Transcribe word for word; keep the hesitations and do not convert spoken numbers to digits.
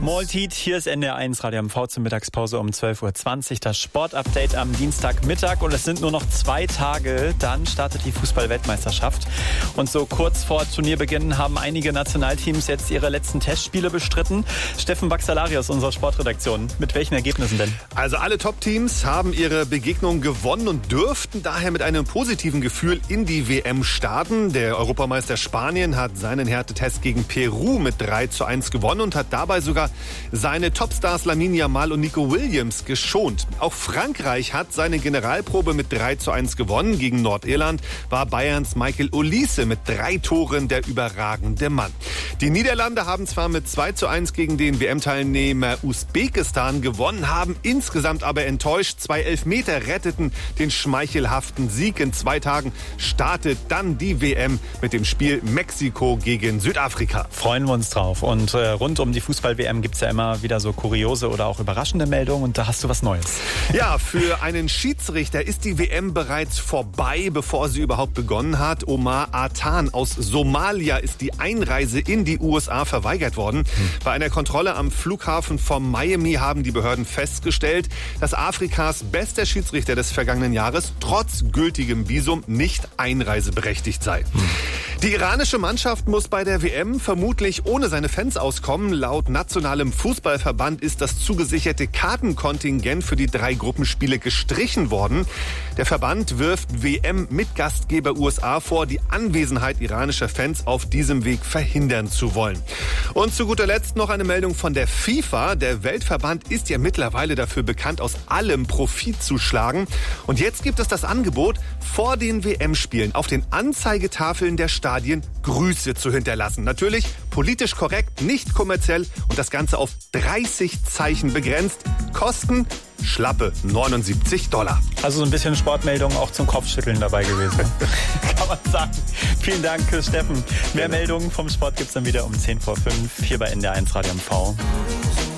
Maltit, hier ist N D R eins Radio M V zur Mittagspause um zwölf Uhr zwanzig. Das Sportupdate am Dienstagmittag und es sind nur noch zwei Tage, dann startet die Fußball-Weltmeisterschaft. Und so kurz vor Turnierbeginn haben einige Nationalteams jetzt ihre letzten Testspiele bestritten. Steffen Baxalari aus unserer Sportredaktion, mit welchen Ergebnissen denn? Also alle Top-Teams haben ihre Begegnung gewonnen und dürften daher mit einem positiven Gefühl in die W M starten. Der Europameister Spanien hat seinen Härtetest gegen Peru mit drei zu eins gewonnen und hat dabei sogar seine Topstars Lamine Yamal und Nico Williams geschont. Auch Frankreich hat seine Generalprobe mit drei zu eins gewonnen. Gegen Nordirland war Bayerns Michael Olise mit drei Toren der überragende Mann. Die Niederlande haben zwar mit zwei zu eins gegen den W M-Teilnehmer Usbekistan gewonnen, haben insgesamt aber enttäuscht. Zwei Elfmeter retteten den schmeichelhaften Sieg. In zwei Tagen startet dann die W M mit dem Spiel Mexiko gegen Südafrika. Freuen wir uns drauf. Und äh, rund um die Fußball-W M gibt es ja immer wieder so kuriose oder auch überraschende Meldungen. Und da hast du was Neues. Ja, für einen Schiedsrichter ist die W M bereits vorbei, bevor sie überhaupt begonnen hat. Omar Atan aus Somalia ist die Einreise in die U S A verweigert worden. Hm. Bei einer Kontrolle am Flughafen von Miami haben die Behörden festgestellt, dass Afrikas bester Schiedsrichter des vergangenen Jahres trotz gültigem Visum nicht einreiseberechtigt sei. Hm. Die iranische Mannschaft muss bei der W M vermutlich ohne seine Fans auskommen. Laut nationalem Fußballverband ist das zugesicherte Kartenkontingent für die drei Gruppenspiele gestrichen worden. Der Verband wirft W M-Mitgastgeber U S A vor, die Anwesenheit iranischer Fans auf diesem Weg verhindern zu wollen. Und zu guter Letzt noch eine Meldung von der FIFA. Der Weltverband ist ja mittlerweile dafür bekannt, aus allem Profit zu schlagen. Und jetzt gibt es das Angebot, vor den W M-Spielen auf den Anzeigetafeln der Stadien Grüße zu hinterlassen. Natürlich politisch korrekt, nicht kommerziell und das Ganze auf dreißig Zeichen begrenzt. Kosten schlappe neunundsiebzig Dollar. Also so ein bisschen Sportmeldung auch zum Kopfschütteln dabei gewesen. Kann man sagen. Vielen Dank, Steffen. Mehr Meldungen vom Sport gibt's dann wieder um zehn vor fünf hier bei N D R eins Radio M V.